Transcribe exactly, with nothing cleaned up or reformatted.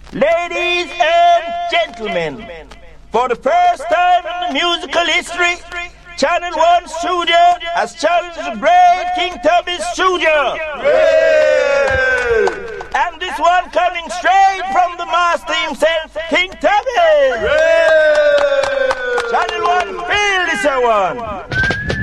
Ladies and gentlemen, for the first time in the musical history, Channel One Studio has challenged the great King Tubby Studio. Yay! And this one coming straight from the master himself,